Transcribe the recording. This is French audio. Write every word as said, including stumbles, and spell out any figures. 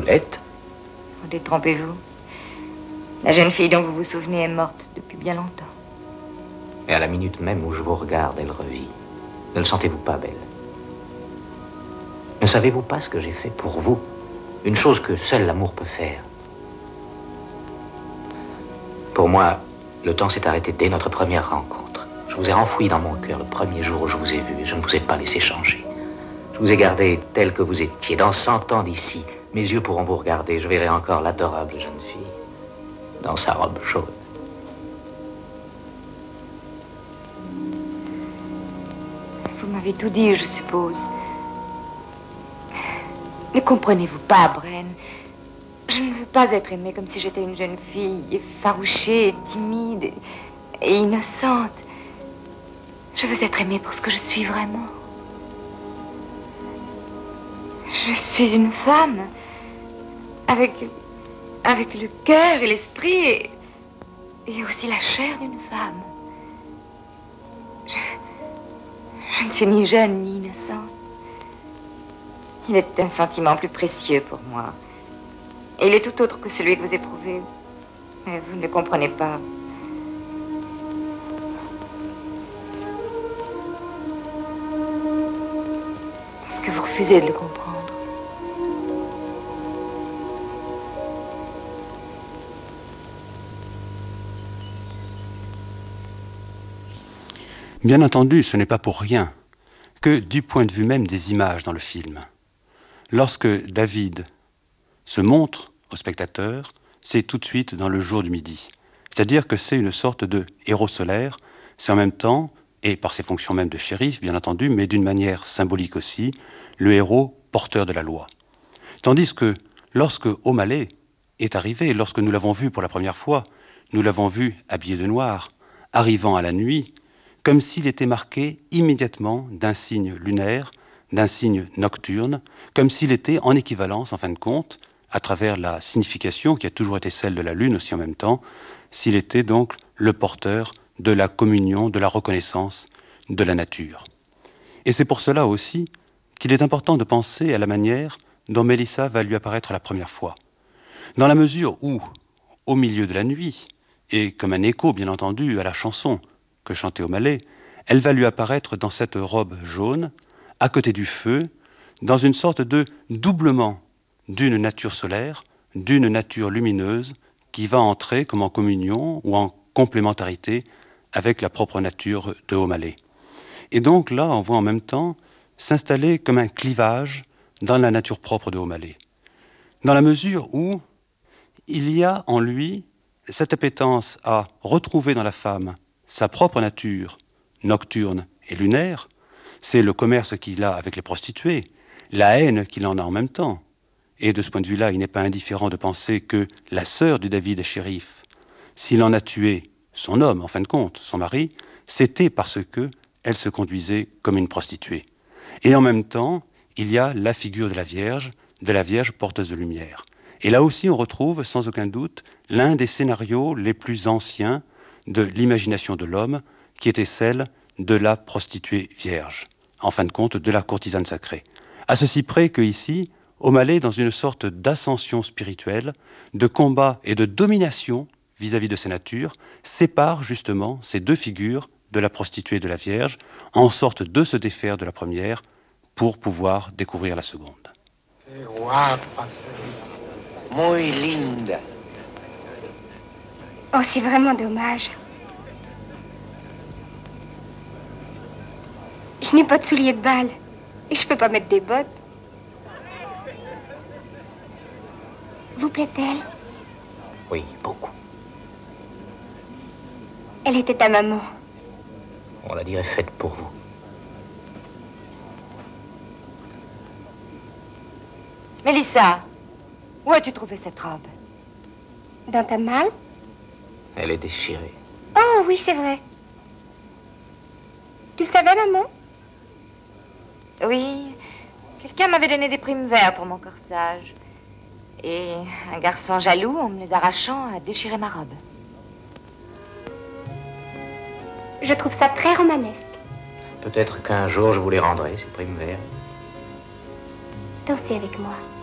l'êtes. Oh, détrompez-vous. La jeune fille dont vous vous souvenez est morte depuis bien longtemps. Et à la minute même où je vous regarde, elle revit. Ne le sentez-vous pas, belle? Ne savez-vous pas ce que j'ai fait pour vous? Une chose que seul l'amour peut faire. Pour moi, le temps s'est arrêté dès notre première rencontre. Je vous ai enfoui dans mon cœur le premier jour où je vous ai vu et je ne vous ai pas laissé changer. Je vous ai gardé tel que vous étiez. Dans cent ans d'ici, mes yeux pourront vous regarder. Je verrai encore l'adorable jeune fille dans sa robe jaune. Vous m'avez tout dit, je suppose. Ne comprenez-vous pas, Bren? Je ne veux pas être aimée comme si j'étais une jeune fille effarouchée, timide et, et innocente. Je veux être aimée pour ce que je suis vraiment. Je suis une femme avec, avec le cœur et l'esprit et, et aussi la chair d'une femme. Je, je ne suis ni jeune ni innocente. Il est un sentiment plus précieux pour moi. Et il est tout autre que celui que vous éprouvez. Mais vous ne le comprenez pas. Parce que vous refusez de le comprendre. Bien entendu, ce n'est pas pour rien que du point de vue même des images dans le film, lorsque David se montre au spectateur, c'est tout de suite dans le jour du midi. C'est-à-dire que c'est une sorte de héros solaire, c'est en même temps, et par ses fonctions même de shérif, bien entendu, mais d'une manière symbolique aussi, le héros porteur de la loi. Tandis que lorsque O'Malley est arrivé, lorsque nous l'avons vu pour la première fois, nous l'avons vu habillé de noir, arrivant à la nuit, comme s'il était marqué immédiatement d'un signe lunaire, d'un signe nocturne, comme s'il était en équivalence, en fin de compte, à travers la signification qui a toujours été celle de la lune aussi en même temps, s'il était donc le porteur de la communion, de la reconnaissance de la nature. Et c'est pour cela aussi qu'il est important de penser à la manière dont Mélissa va lui apparaître la première fois. Dans la mesure où, au milieu de la nuit, et comme un écho bien entendu à la chanson que chantait O'Malley, elle va lui apparaître dans cette robe jaune, à côté du feu, dans une sorte de doublement d'une nature solaire, d'une nature lumineuse, qui va entrer comme en communion ou en complémentarité avec la propre nature de O'Malley. Et donc là, on voit en même temps s'installer comme un clivage dans la nature propre de O'Malley. Dans la mesure où il y a en lui cette appétence à retrouver dans la femme sa propre nature nocturne et lunaire, c'est le commerce qu'il a avec les prostituées, la haine qu'il en a en même temps. Et de ce point de vue-là, il n'est pas indifférent de penser que la sœur du David shérif, s'il en a tué son homme, en fin de compte, son mari, c'était parce que elle se conduisait comme une prostituée. Et en même temps, il y a la figure de la Vierge, de la Vierge porteuse de lumière. Et là aussi, on retrouve, sans aucun doute, l'un des scénarios les plus anciens de l'imagination de l'homme, qui était celle de la prostituée vierge, en fin de compte, de la courtisane sacrée. À ceci près que ici, O'Malley, dans une sorte d'ascension spirituelle, de combat et de domination vis-à-vis de sa nature, sépare justement ces deux figures de la prostituée et de la Vierge, en sorte de se défaire de la première pour pouvoir découvrir la seconde. Muy linda. Oh, c'est vraiment dommage. Je n'ai pas de souliers de bal et je peux pas mettre des bottes. Vous plaît-elle? Oui, beaucoup. Elle était ta maman. On la dirait faite pour vous. Mélissa, où as-tu trouvé cette robe? Dans ta malle? Elle est déchirée. Oh, oui, c'est vrai. Tu le savais, maman? Oui, quelqu'un m'avait donné des primes verts pour mon corsage. Et un garçon jaloux, en me les arrachant, a déchiré ma robe. Je trouve ça très romanesque. Peut-être qu'un jour je vous les rendrai, ces primes verts. Dansez avec moi.